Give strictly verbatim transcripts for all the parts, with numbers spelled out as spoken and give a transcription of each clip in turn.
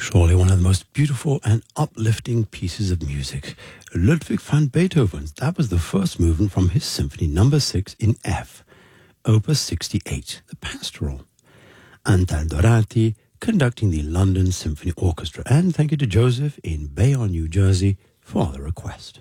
Surely one of the most beautiful and uplifting pieces of music. Ludwig van Beethoven, that was the first movement from his Symphony number six in F, Opus sixty-eight, the Pastoral. Antal Dorati conducting the London Symphony Orchestra. And thank you to Joseph in Bayonne, New Jersey for the request.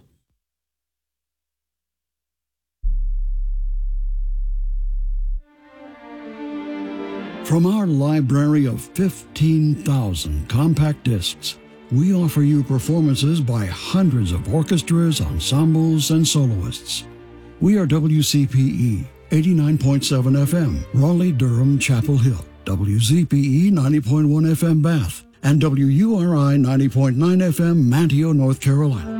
From our library of fifteen thousand compact discs, we offer you performances by hundreds of orchestras, ensembles, and soloists. We are W C P E, eighty-nine point seven F M, Raleigh, Durham, Chapel Hill, W Z P E, ninety point one F M, Bath, and W U R I, ninety point nine F M, Manteo, North Carolina.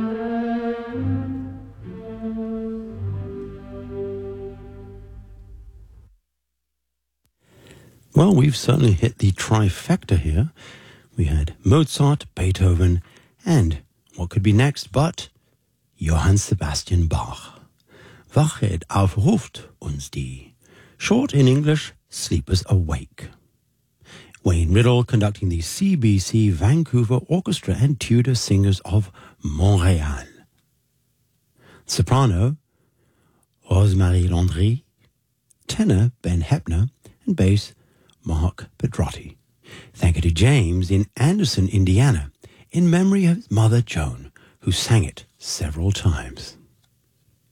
Well, we've certainly hit the trifecta here. We had Mozart, Beethoven, and what could be next but Johann Sebastian Bach. Wachet aufruft uns die. Short in English, Sleepers Awake. Wayne Riddle conducting the C B C Vancouver Orchestra and Tudor Singers of Montreal. Soprano, Rosemarie Landry. Tenor, Ben Heppner. And bass, Mark Pedrotti. Thank you to James in Anderson, Indiana, in memory of his mother Joan, who sang it several times.